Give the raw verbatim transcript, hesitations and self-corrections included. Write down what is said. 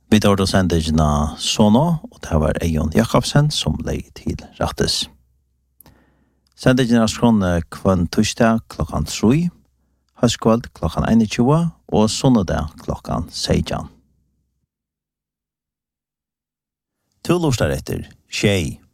Vi tar då sendegina Sono, og det var Eion Jakobsen som lei til rattes. Sendegina skråne kvann torsdag klokkan tre, høstkveld klokkan einogtjúgu og sunnedag klokkan seksten. To lortar etter, tjei.